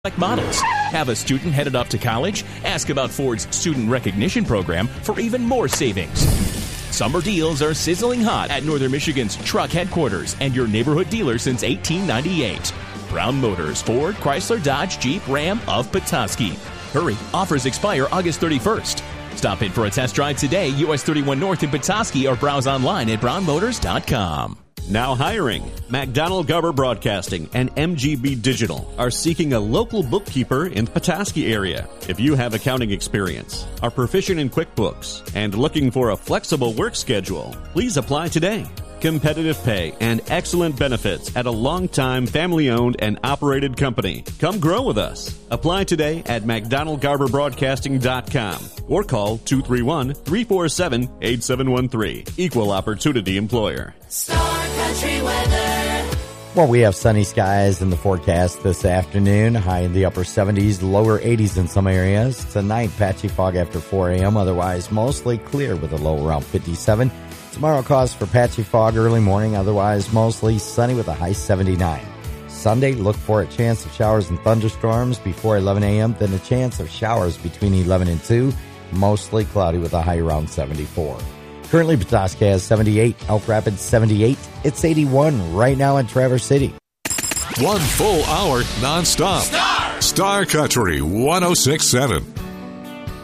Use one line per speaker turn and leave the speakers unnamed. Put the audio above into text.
Like models. Have a student headed off to college? Ask about Ford's Student Recognition Program for even more savings. Summer deals are sizzling hot at Northern Michigan's truck headquarters and your neighborhood dealer since 1898. Brown Motors, Ford, Chrysler, Dodge, Jeep, Ram of Petoskey. Hurry, offers expire August 31st. Stop in for a test drive today, US 31 North in Petoskey, or browse online at brownmotors.com.
Now hiring. McDonald Garber Broadcasting and MGB Digital are seeking a local bookkeeper in the Petoskey area. If you have accounting experience, are proficient in QuickBooks, and looking for a flexible work schedule, please apply today. Competitive pay and excellent benefits at a long-time family-owned and operated company. Come grow with us. Apply today at McDonaldGarberBroadcasting.com or call 231-347-8713. Equal Opportunity Employer.
Star Country weather.
Well, we have sunny skies in the forecast this afternoon. High in the upper 70s, lower 80s in some areas. Tonight, patchy fog after 4 a.m. Otherwise, mostly clear with a low around 57. Tomorrow calls for patchy fog early morning, otherwise mostly sunny with a high 79. Sunday, look for a chance of showers and thunderstorms before 11 a.m., then a chance of showers between 11 and 2, mostly cloudy with a high around 74. Currently, Petoskey has 78, Elk Rapids 78. It's 81 right now in Traverse City.
1 full hour nonstop. Star Country 106.7.